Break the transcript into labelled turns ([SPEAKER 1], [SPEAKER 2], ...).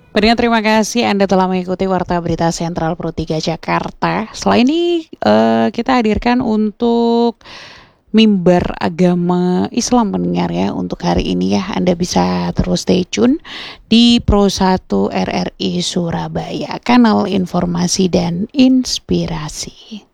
[SPEAKER 1] Pendengar, terima kasih Anda telah mengikuti Warta Berita Sentral Pro 3 Jakarta. Setelah ini kita hadirkan untuk mimbar agama Islam pendengar ya untuk hari ini ya. Anda bisa terus stay tune di Pro 1 RRI Surabaya, kanal informasi dan inspirasi.